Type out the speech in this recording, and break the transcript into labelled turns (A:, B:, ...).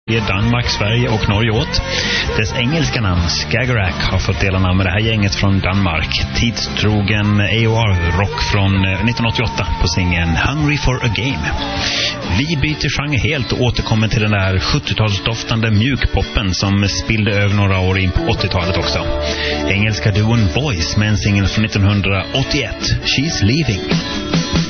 A: Danmark, Sverige och Norge åt. Dess engelska namn, Skagerrak, har fått dela namn med det här gänget från Danmark. Tidstrogen AOR-rock från 1988 på singeln Hungry for a Game. Vi byter genre helt och återkommer till den där 70-talsdoftande mjukpoppen som spillde över några år in på 80-talet också. Engelska duon Voice med en singel från 1981, She's Leaving.